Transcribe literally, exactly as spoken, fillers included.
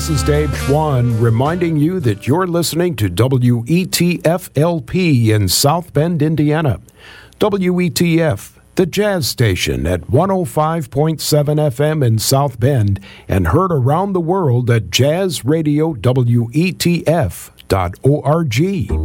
This is Dave Schwann reminding you that you're listening to W E T F L P in South Bend, Indiana. W E T F, the jazz station at one oh five point seven F M in South Bend and heard around the world at jazz radio w e t f dot org.